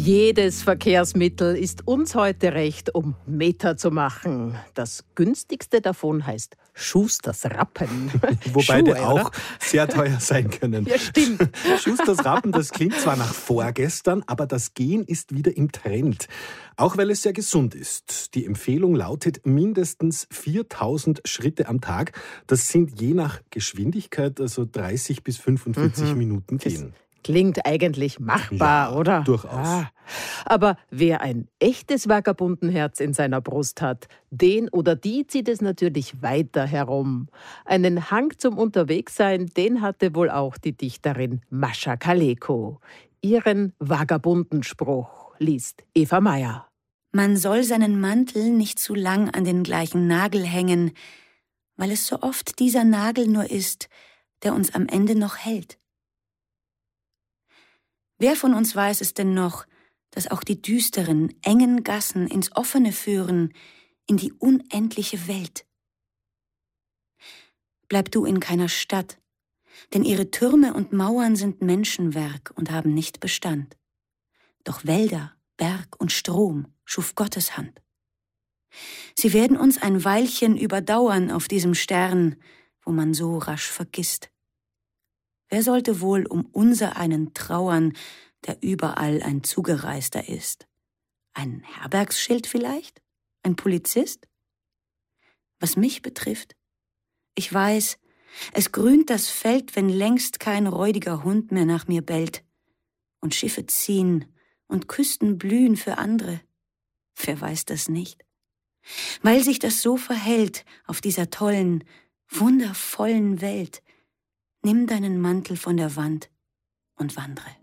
Jedes Verkehrsmittel ist uns heute recht, um Meter zu machen. Das günstigste davon heißt Schusters Rappen. Wobei die Schuhe, auch oder? sehr teuer sein können. Ja, stimmt. Schusters Rappen, das klingt zwar nach vorgestern, aber das Gehen ist wieder im Trend. Auch weil es sehr gesund ist. Die Empfehlung lautet mindestens 4000 Schritte am Tag. Das sind je nach Geschwindigkeit also 30 bis 45 Minuten gehen. Klingt eigentlich machbar, Ja, oder? durchaus. Aber wer ein echtes Vagabundenherz in seiner Brust hat, den oder die zieht es natürlich weiter herum. Einen Hang zum Unterwegssein, den hatte wohl auch die Dichterin Mascha Kaleko. Ihren Vagabundenspruch liest Eva Meyer. Man soll seinen Mantel nicht zu lang an den gleichen Nagel hängen, weil es so oft dieser Nagel nur ist, der uns am Ende noch hält. Wer von uns weiß es denn noch, dass auch die düsteren, engen Gassen ins Offene führen, in die unendliche Welt? Bleib du in keiner Stadt, denn ihre Türme und Mauern sind Menschenwerk und haben nicht Bestand. Doch Wälder, Berg und Strom schuf Gottes Hand. Sie werden uns ein Weilchen überdauern auf diesem Stern, wo man so rasch vergisst. Wer sollte wohl um unser einen trauern, der überall ein Zugereister ist? Ein Herbergsschild vielleicht? Ein Polizist? Was mich betrifft, ich weiß, es grünt das Feld, wenn längst kein räudiger Hund mehr nach mir bellt. Und Schiffe ziehen und Küsten blühen für andere. Wer weiß das nicht? Weil sich das so verhält auf dieser tollen, wundervollen Welt. Nimm deinen Mantel von der Wand und wandre.